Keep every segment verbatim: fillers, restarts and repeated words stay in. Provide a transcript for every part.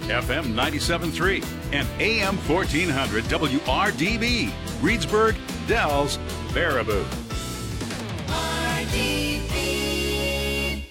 F M ninety-seven point three and A M fourteen hundred W R D B, Reedsburg, Dells, Baraboo. R D B.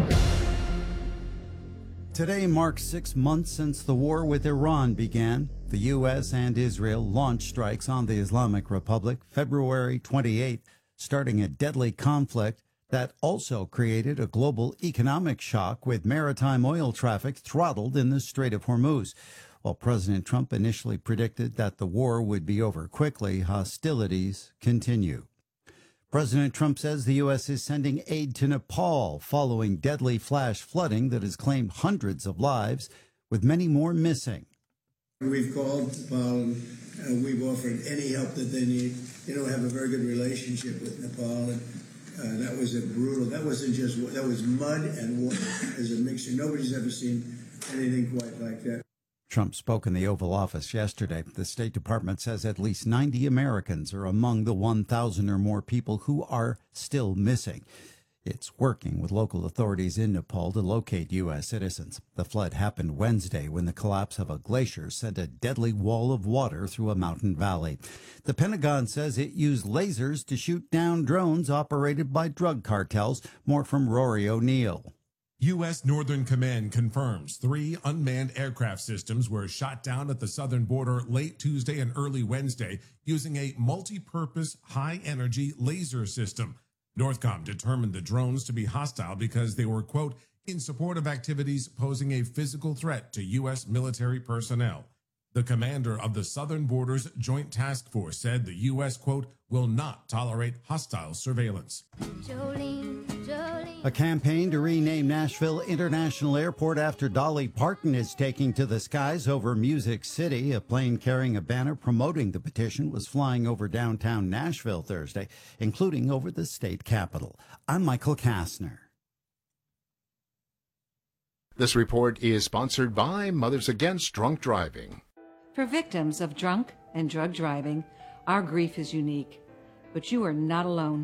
Today marks six months since the war with Iran began. The U S and Israel launched strikes on the Islamic Republic February twenty-eighth, starting a deadly conflict that also created a global economic shock with maritime oil traffic throttled in the Strait of Hormuz. While President Trump initially predicted that the war would be over quickly, hostilities continue. President Trump says the U S is sending aid to Nepal following deadly flash flooding that has claimed hundreds of lives, with many more missing. We've called Nepal and we've offered any help that they need. You know, have a very good relationship with Nepal. And uh, that was a brutal, that wasn't just, that was mud and water as a mixture. Nobody's ever seen anything quite like that. Trump spoke in the Oval Office yesterday. The State Department says at least ninety Americans are among the one thousand or more people who are still missing. It's working with local authorities in Nepal to locate U S citizens. The flood happened Wednesday when the collapse of a glacier sent a deadly wall of water through a mountain valley. The Pentagon says it used lasers to shoot down drones operated by drug cartels. More from Rory O'Neill. U S. Northern Command confirms three unmanned aircraft systems were shot down at the southern border late Tuesday and early Wednesday using a multi-purpose high-energy laser system. Northcom determined the drones to be hostile because they were, quote, in support of activities posing a physical threat to U S military personnel. The commander of the Southern Borders Joint Task Force said the U S, quote, will not tolerate hostile surveillance. Jolene, Jolene. A campaign to rename Nashville International Airport after Dolly Parton is taking to the skies over Music City. A plane carrying a banner promoting the petition was flying over downtown Nashville Thursday, including over the state capitol. I'm Michael Kastner. This report is sponsored by Mothers Against Drunk Driving. For victims of drunk and drug driving, our grief is unique, but you are not alone.